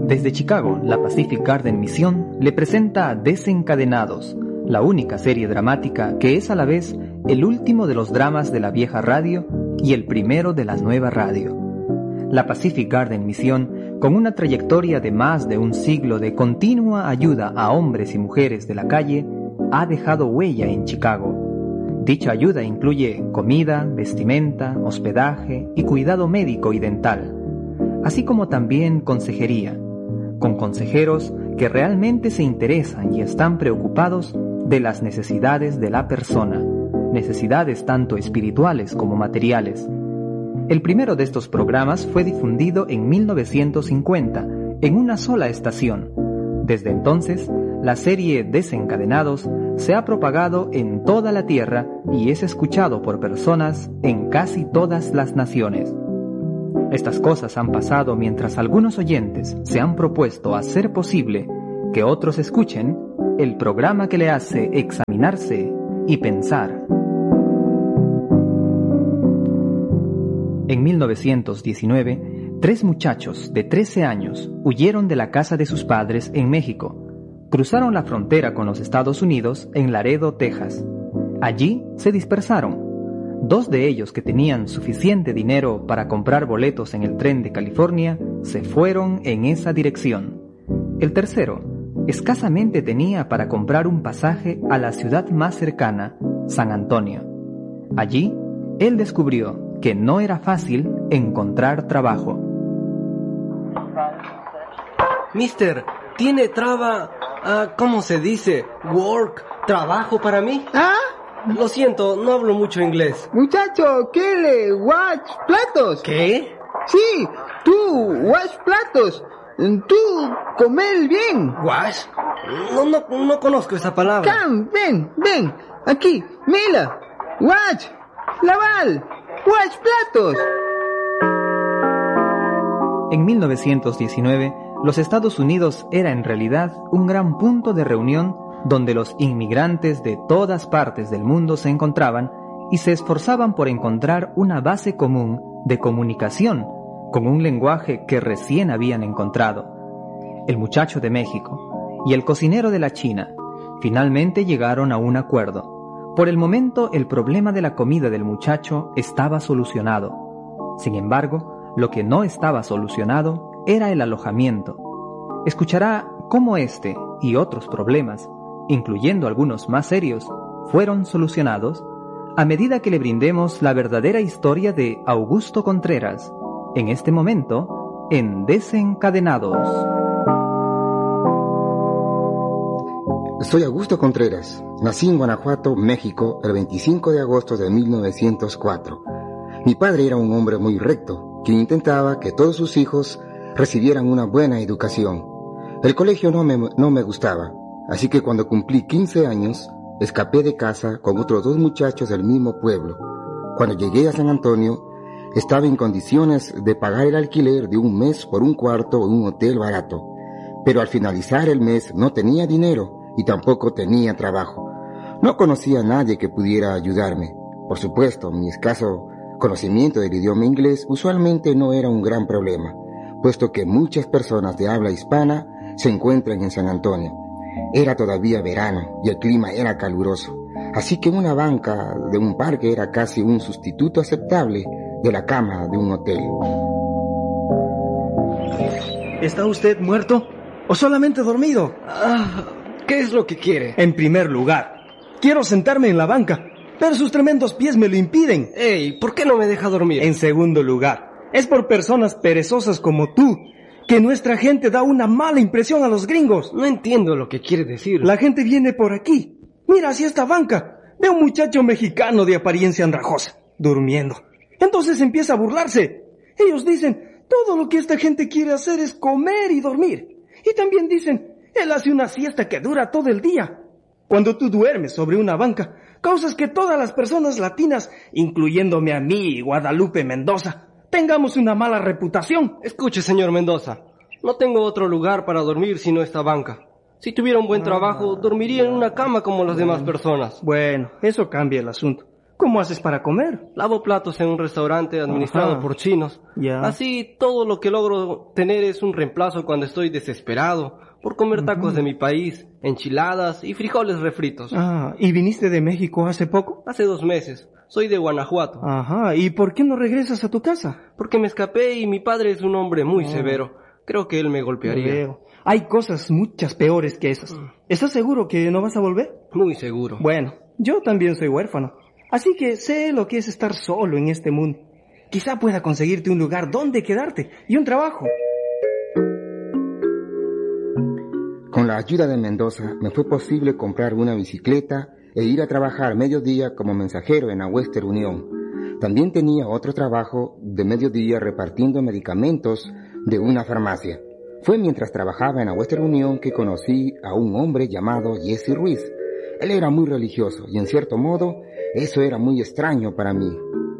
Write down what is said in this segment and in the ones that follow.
Desde Chicago, la Pacific Garden Mission le presenta Desencadenados, la única serie dramática que es a la vez el último de los dramas de la vieja radio y el primero de la nueva radio. La Pacific Garden Mission, con una trayectoria de más de un siglo de continua ayuda a hombres y mujeres de la calle, ha dejado huella en Chicago. Dicha ayuda incluye comida, vestimenta, hospedaje y cuidado médico y dental, así como también consejería, con consejeros que realmente se interesan y están preocupados de las necesidades de la persona, necesidades tanto espirituales como materiales. El primero de estos programas fue difundido en 1950 en una sola estación. Desde entonces, la serie Desencadenados se ha propagado en toda la Tierra y es escuchado por personas en casi todas las naciones. Estas cosas han pasado mientras algunos oyentes se han propuesto hacer posible que otros escuchen el programa que le hace examinarse y pensar. En 1919, 3 muchachos de 13 años huyeron de la casa de sus padres en México. Cruzaron la frontera con los Estados Unidos en Laredo, Texas. Allí se dispersaron. 2 de ellos, que tenían suficiente dinero para comprar boletos en el tren de California, se fueron en esa dirección. El tercero escasamente tenía para comprar un pasaje a la ciudad más cercana, San Antonio. Allí, él descubrió que no era fácil encontrar trabajo. Mister, ¿tiene ¿cómo se dice? ¿Trabajo para mí? ¿Ah? Lo siento, no hablo mucho inglés. Muchacho, ¿qué le wash platos? ¿Qué? Sí, tú wash platos. Tú comer bien. ¿Wash? No conozco esa palabra. Cam, ven. Aquí, mira. Wash, lavar, wash platos. En 1919, los Estados Unidos era en realidad un gran punto de reunión donde los inmigrantes de todas partes del mundo se encontraban y se esforzaban por encontrar una base común de comunicación con un lenguaje que recién habían encontrado. El muchacho de México y el cocinero de la China finalmente llegaron a un acuerdo. Por el momento, el problema de la comida del muchacho estaba solucionado. Sin embargo, lo que no estaba solucionado era el alojamiento. Escuchará cómo este y otros problemas, incluyendo algunos más serios, fueron solucionados a medida que le brindemos la verdadera historia de Augusto Contreras, en este momento, en Desencadenados. Soy Augusto Contreras. Nací en Guanajuato, México, el 25 de agosto de 1904. Mi padre era un hombre muy recto, quien intentaba que todos sus hijos recibieran una buena educación. El colegio no me gustaba, así que cuando cumplí 15 años, escapé de casa con otros 2 muchachos del mismo pueblo. Cuando llegué a San Antonio, estaba en condiciones de pagar el alquiler de un mes por un cuarto en un hotel barato, pero al finalizar el mes no tenía dinero y tampoco tenía trabajo. No conocía a nadie que pudiera ayudarme. Por supuesto, mi escaso conocimiento del idioma inglés usualmente no era un gran problema, puesto que muchas personas de habla hispana se encuentran en San Antonio. Era todavía verano y el clima era caluroso, así que una banca de un parque era casi un sustituto aceptable de la cama de un hotel. ¿Está usted muerto o solamente dormido? ¿Qué es lo que quiere? En primer lugar, quiero sentarme en la banca, pero sus tremendos pies me lo impiden. Ey, ¿por qué no me deja dormir? En segundo lugar, es por personas perezosas como tú que nuestra gente da una mala impresión a los gringos. No entiendo lo que quiere decir. La gente viene por aquí. Mira hacia esta banca. Ve un muchacho mexicano de apariencia andrajosa, durmiendo. Entonces empieza a burlarse. Ellos dicen, todo lo que esta gente quiere hacer es comer y dormir. Y también dicen, él hace una siesta que dura todo el día. Cuando tú duermes sobre una banca, causas que todas las personas latinas, incluyéndome a mí y Guadalupe Mendoza, tengamos una mala reputación. Escuche, señor Mendoza, no tengo otro lugar para dormir sino esta banca. Si tuviera un buen trabajo, dormiría en una cama como las demás personas. Bueno, eso cambia el asunto. ¿Cómo haces para comer? Lavo platos en un restaurante administrado Ajá. por chinos. Ya. Así, todo lo que logro tener es un reemplazo cuando estoy desesperado por comer tacos de mi país, enchiladas y frijoles refritos. Ah, ¿y viniste de México hace poco? Hace 2 meses. Soy de Guanajuato. Ajá, ¿y por qué no regresas a tu casa? Porque me escapé y mi padre es un hombre muy severo. Creo que él me golpearía. Veo. Hay cosas muchas peores que esas. ¿Estás seguro que no vas a volver? Muy seguro. Bueno, yo también soy huérfano. Así que sé lo que es estar solo en este mundo. Quizá pueda conseguirte un lugar donde quedarte y un trabajo. Con la ayuda de Mendoza me fue posible comprar una bicicleta e ir a trabajar mediodía como mensajero en la Western Union. También tenía otro trabajo de mediodía repartiendo medicamentos de una farmacia. Fue mientras trabajaba en la Western Union que conocí a un hombre llamado Jesse Ruiz. Él era muy religioso y en cierto modo eso era muy extraño para mí.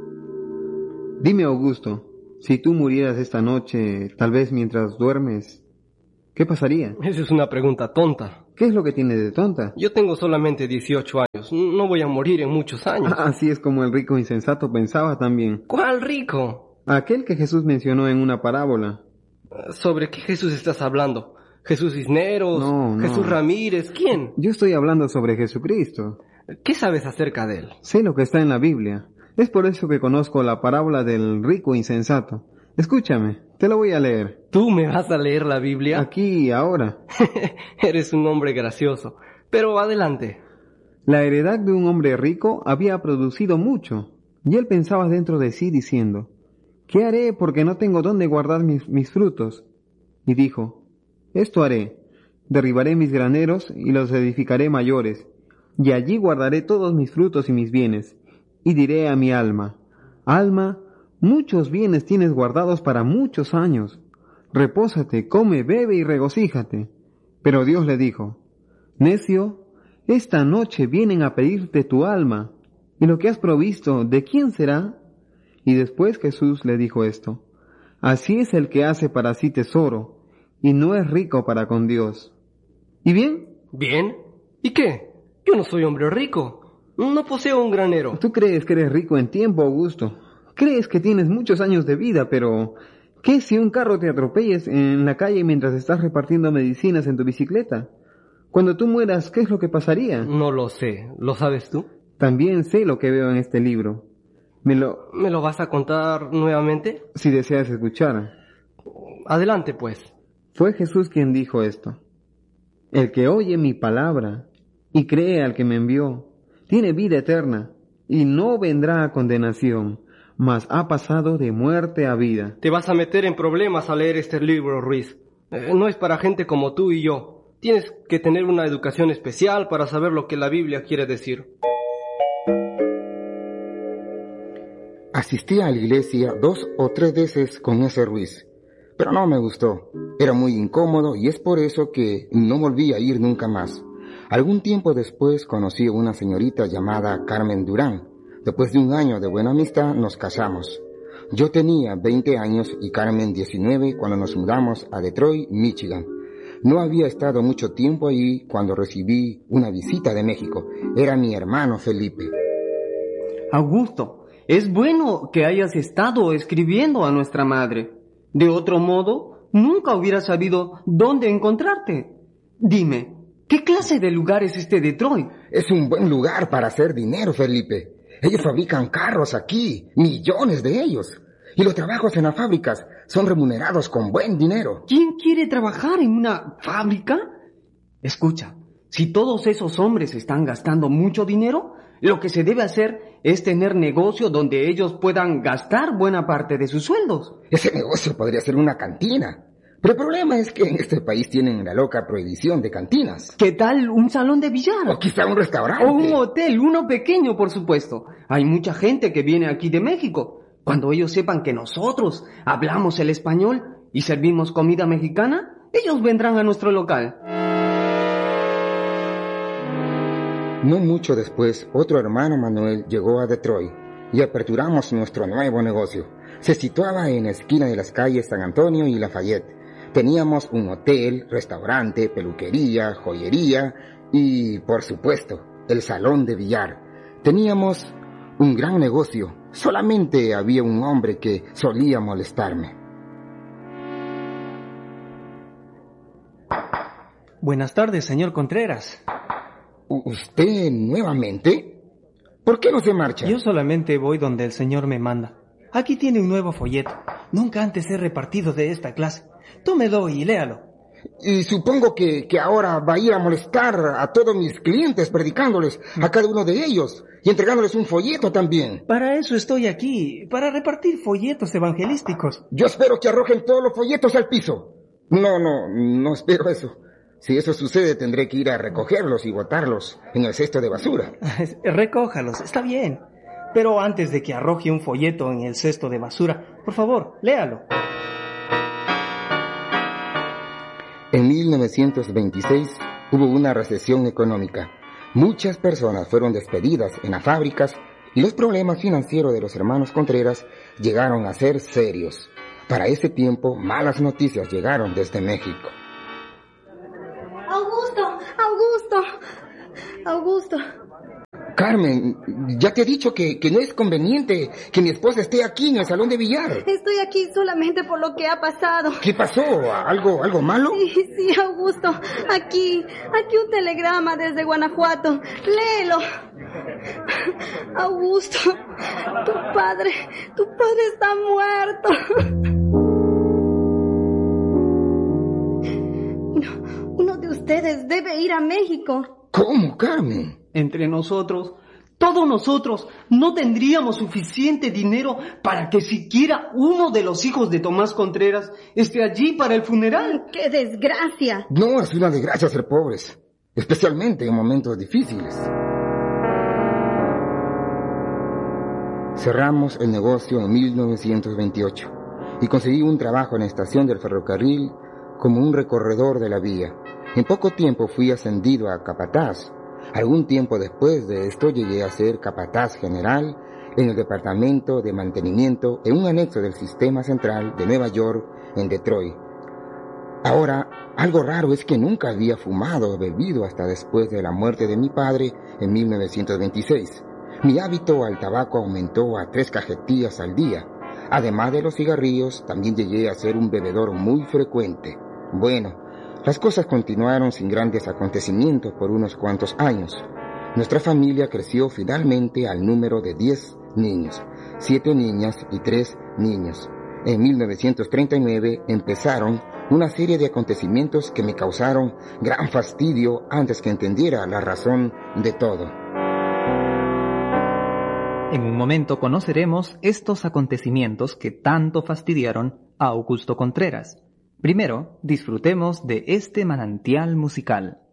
Dime, Augusto, si tú murieras esta noche, tal vez mientras duermes, ¿qué pasaría? Esa es una pregunta tonta. ¿Qué es lo que tiene de tonta? Yo tengo solamente 18 años. No voy a morir en muchos años. Así es como el rico insensato pensaba también. ¿Cuál rico? Aquel que Jesús mencionó en una parábola. ¿Sobre qué Jesús estás hablando? ¿Jesús Cisneros? No. ¿Jesús Ramírez? ¿Quién? Yo estoy hablando sobre Jesucristo. ¿Qué sabes acerca de él? Sé lo que está en la Biblia. Es por eso que conozco la parábola del rico insensato. Escúchame, te lo voy a leer. ¿Tú me vas a leer la Biblia? Aquí y ahora. Eres un hombre gracioso. Pero adelante. La heredad de un hombre rico había producido mucho, y él pensaba dentro de sí diciendo, ¿qué haré porque no tengo dónde guardar mis frutos? Y dijo, esto haré, derribaré mis graneros y los edificaré mayores, y allí guardaré todos mis frutos y mis bienes, y diré a mi alma, alma, muchos bienes tienes guardados para muchos años, repósate, come, bebe y regocíjate. Pero Dios le dijo, necio, esta noche vienen a pedirte tu alma, y lo que has provisto, ¿de quién será? Y después Jesús le dijo esto, así es el que hace para sí tesoro, y no es rico para con Dios. ¿Y bien? ¿Bien? ¿Y qué? Yo no soy hombre rico. No poseo un granero. Tú crees que eres rico en tiempo, Augusto. Crees que tienes muchos años de vida, pero ¿qué si un carro te atropelles en la calle mientras estás repartiendo medicinas en tu bicicleta? Cuando tú mueras, ¿qué es lo que pasaría? No lo sé. ¿Lo sabes tú? También sé lo que veo en este libro. ¿Me lo vas a contar nuevamente? Si deseas escuchar. Adelante, pues. Fue Jesús quien dijo esto. El que oye mi palabra y cree al que me envió, tiene vida eterna y no vendrá a condenación, mas ha pasado de muerte a vida. Te vas a meter en problemas al leer este libro, Ruiz. No es para gente como tú y yo. Tienes que tener una educación especial para saber lo que la Biblia quiere decir. Asistí a la iglesia 2 o 3 veces con ese Ruiz, pero no me gustó. Era muy incómodo y es por eso que no volví a ir nunca más. Algún tiempo después conocí a una señorita llamada Carmen Durán. Después de un año de buena amistad nos casamos. Yo tenía 20 años y Carmen 19 cuando nos mudamos a Detroit, Michigan. No había estado mucho tiempo allí cuando recibí una visita de México. Era mi hermano Felipe. Augusto, es bueno que hayas estado escribiendo a nuestra madre. De otro modo, nunca hubiera sabido dónde encontrarte. Dime, ¿qué clase de lugar es este Detroit? Es un buen lugar para hacer dinero, Felipe. Ellos fabrican carros aquí, millones de ellos. Y los trabajos en las fábricas son remunerados con buen dinero. ¿Quién quiere trabajar en una fábrica? Escucha, si todos esos hombres están gastando mucho dinero, lo que se debe hacer es tener negocio donde ellos puedan gastar buena parte de sus sueldos. Ese negocio podría ser una cantina. Pero el problema es que en este país tienen la loca prohibición de cantinas. ¿Qué tal un salón de billar? O quizá un restaurante. O un hotel, uno pequeño, por supuesto. Hay mucha gente que viene aquí de México. Cuando ellos sepan que nosotros hablamos el español y servimos comida mexicana, ellos vendrán a nuestro local. No mucho después, otro hermano Manuel llegó a Detroit y aperturamos nuestro nuevo negocio. Se situaba en la esquina de las calles San Antonio y Lafayette. Teníamos un hotel, restaurante, peluquería, joyería y, por supuesto, el salón de billar. Teníamos un gran negocio. Solamente había un hombre que solía molestarme. Buenas tardes, señor Contreras. ¿Usted nuevamente? ¿Por qué no se marcha? Yo solamente voy donde el señor me manda. Aquí tiene un nuevo folleto. Nunca antes he repartido de esta clase. Tómelo y léalo. Y supongo que ahora va a ir a molestar a todos mis clientes, predicándoles a cada uno de ellos y entregándoles un folleto también. Para eso estoy aquí, para repartir folletos evangelísticos. Yo espero que arrojen todos los folletos al piso. No espero eso. Si eso sucede, tendré que ir a recogerlos y botarlos en el cesto de basura. Recójalos, está bien. Pero antes de que arroje un folleto en el cesto de basura, por favor, léalo. En 1926 hubo una recesión económica. Muchas personas fueron despedidas en las fábricas y los problemas financieros de los hermanos Contreras llegaron a ser serios. Para ese tiempo, malas noticias llegaron desde México. Augusto. Carmen, ya te he dicho que no es conveniente que mi esposa esté aquí en el salón de billar. Estoy aquí solamente por lo que ha pasado. ¿Qué pasó? ¿Algo malo? Sí, Augusto. Aquí un telegrama desde Guanajuato. Léelo. Augusto, tu padre está muerto. Uno de ustedes debe ir a México. ¿Cómo, Carmen? Entre nosotros, todos nosotros, no tendríamos suficiente dinero para que siquiera uno de los hijos de Tomás Contreras esté allí para el funeral. ¡Qué desgracia! No, es una desgracia ser pobres, especialmente en momentos difíciles. Cerramos el negocio en 1928 y conseguí un trabajo en la estación del ferrocarril como un recorredor de la vía. En poco tiempo fui ascendido a capataz. Algún tiempo después de esto llegué a ser capataz general en el departamento de mantenimiento en un anexo del sistema central de Nueva York en Detroit. Ahora, algo raro es que nunca había fumado o bebido hasta después de la muerte de mi padre en 1926. Mi hábito al tabaco aumentó a 3 cajetillas al día. Además de los cigarrillos, también llegué a ser un bebedor muy frecuente. Bueno, las cosas continuaron sin grandes acontecimientos por unos cuantos años. Nuestra familia creció finalmente al número de 10 niños, 7 niñas y 3 niños. En 1939 empezaron una serie de acontecimientos que me causaron gran fastidio antes que entendiera la razón de todo. En un momento conoceremos estos acontecimientos que tanto fastidiaron a Augusto Contreras. Primero, disfrutemos de este manantial musical.